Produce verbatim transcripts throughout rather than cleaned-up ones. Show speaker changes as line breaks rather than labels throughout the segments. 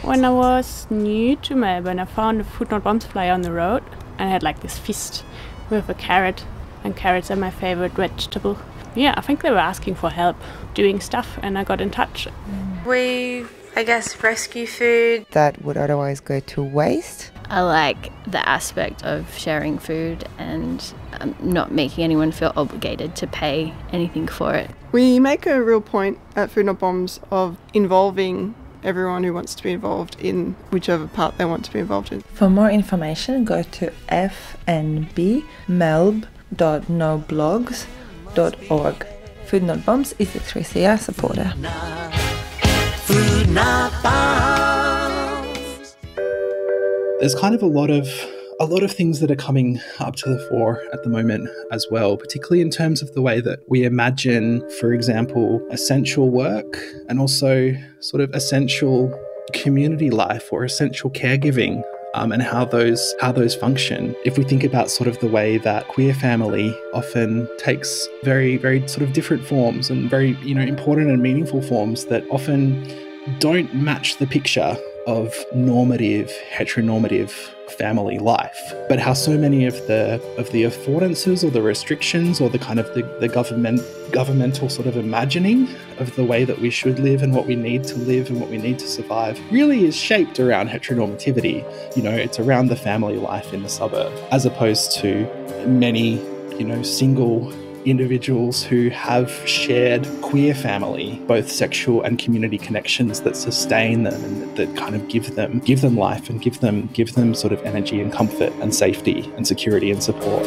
When I was new to Melbourne, I found a Food Not Bombs flyer on the road and I had like this fist with a carrot, and carrots are my favorite vegetable. Yeah, I think they were asking for help doing stuff and I got in touch.
We, I guess, rescue food
that would otherwise go to waste.
I like the aspect of sharing food and um, not making anyone feel obligated to pay anything for it.
We make a real point at Food Not Bombs of involving everyone who wants to be involved in whichever part they want to be involved in.
For more information, go to f n b melb dot no blogs dot org. Food Not Bombs is a three C R supporter.
Food Not Bombs.
There's kind of a lot of a lot of things that are coming up to the fore at the moment as well, particularly in terms of the way that we imagine, for example, essential work and also sort of essential community life or essential caregiving. Um, and how those how those function. If we think about sort of the way that queer family often takes very, very sort of different forms and very, you know, important and meaningful forms that often don't match the picture of normative, heteronormative family life, but how so many of the of the affordances or the restrictions or the kind of the, the government governmental sort of imagining of the way that we should live and what we need to live and what we need to survive really is shaped around heteronormativity. You know, it's around the family life in the suburb, as opposed to many, you know, single individuals who have shared queer family, both sexual and community connections that sustain them and that, that kind of give them give them life and give them give them sort of energy and comfort and safety and security and support.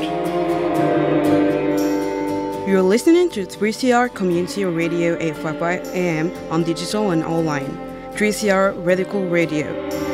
You're listening to three C R Community Radio eight fifty-five A M on digital and online. three C R Radical Radio.